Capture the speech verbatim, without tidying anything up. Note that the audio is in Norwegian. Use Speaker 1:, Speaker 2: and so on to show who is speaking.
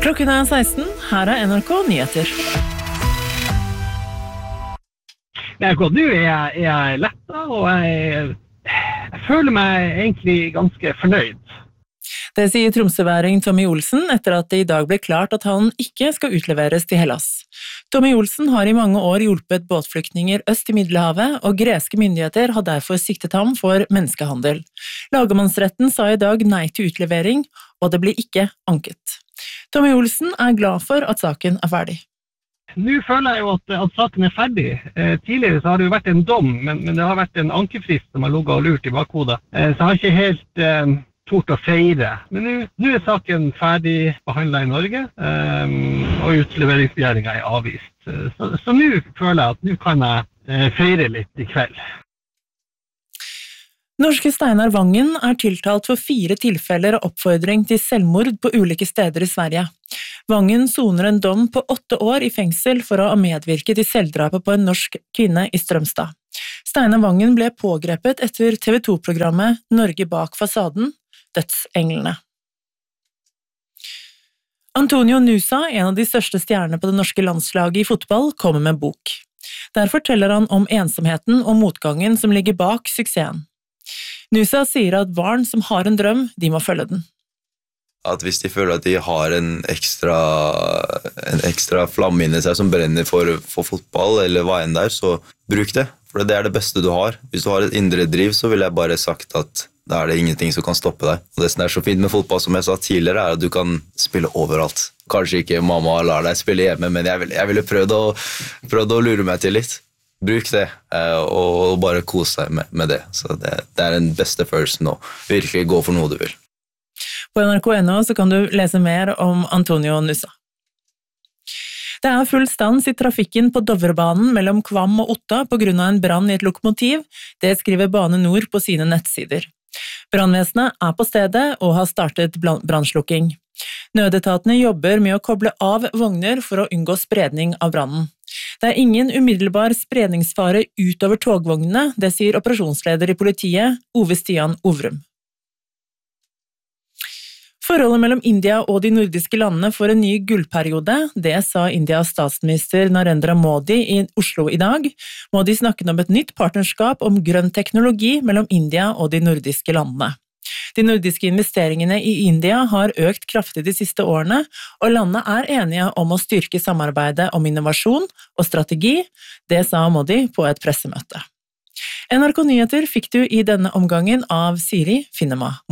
Speaker 1: Klokken er seksten, her er N R K Nyheter.
Speaker 2: Nei, godt, nå er jeg, er jeg letta, og jeg, jeg føler meg egentlig ganske fornøyd.
Speaker 1: Det sier tromsøværing Tommy Olsen etter at det i dag ble klart at han ikke skal utleveres til Hellas. Tommy Olsen har i mange år hjulpet båtflyktninger øst i Middelhavet, og greske myndigheter har derfor siktet ham for menneskehandel. Lagmannsretten sa i dag nei til utlevering, og det ble ikke anket. Tommy Olsen er glad for at saken er ferdig.
Speaker 2: Nå føler jeg jo at, at saken er ferdig. Eh, tidligere så har det jo vært en dom, men, men det har vært en ankefrist som har ligget og lurt i bakhodet. Eh, så jeg har ikke helt eh, tort å feire. Men nå, nå er saken ferdig behandlet i Norge, eh, og utleveringsbegjæringen er avvist. Eh, så, så nå føler jeg at nå kan jeg eh, feire litt i kveld.
Speaker 1: Norske Steinar Vangen er tiltalt for fire tilfeller av oppfordring til selvmord på ulike steder i Sverige. Vangen soner en dom på åtte år i fengsel for å ha medvirket til selvdrapet på en norsk kvinne i Strømstad. Steinar Vangen ble pågrepet etter T V to-programmet Norge bak fasaden, Dødsenglene. Antonio Nusa, en av de største stjernene på det norske landslaget i fotball, kommer med bok. Der forteller han om ensomheten og motgangen som ligger bak suksessen. Nusa sier at barn som har en drøm, de må følge den.
Speaker 3: At hvis de føler at de har en ekstra, en ekstra flamme inni seg som brenner for, for fotball eller hva enn der, så bruk det. For det er det beste du har. Hvis du har et indre driv, så vil jeg bare sagt at da er det ingenting som kan stoppe deg. Og det som er så fint med fotball, som jeg sa tidligere, er at du kan spille overalt. Kanskje ikke mamma lar deg spille hjemme, men jeg ville, jeg ville prøvd, å, prøvd å lure meg til litt. Bruk det, og bare kose deg med, med det. Så det, det er den beste følelsen nå. Virkelig gå for noe du vil.
Speaker 1: På N R K punkt N O så kan du lese mer om Antonio Nusa. Det er full stans i trafikken på Dovrebanen mellom Kvam og Otta på grunn av en brann i et lokomotiv. Det skriver Bane Nor på sine nettsider. Brannvesenet er på stedet og har startet brannslukking. Nødetatene jobber med å koble av vogner for å unngå spredning av brannen. Det er ingen umiddelbar spredningsfare utover togvognene, det sier operasjonsleder i politiet, Ove Stian Ovrum. Forholdet mellom India og de nordiske landene får en ny gullperiode, det sa Indias statsminister Narendra Modi i Oslo i dag. Modi snakket om et nytt partnerskap om grønn teknologi mellom India og de nordiske landene. De nordiske investeringene i India har økt kraftig de siste årene, og landene er enige om å styrke samarbeidet om innovasjon og strategi, det sa Modi på et pressemøte. N R K Nyheter fikk du i denne omgangen av Siri Finnema.